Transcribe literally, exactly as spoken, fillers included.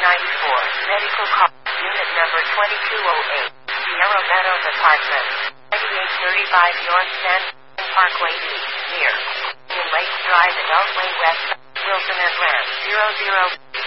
ninety-four, medical call, unit number twenty-two oh eight, Sierra Meadows Apartments, ninety-eight thirty-five North San Parkway East, near Lake Drive, Beltway West, Wilson and Grant, zero zero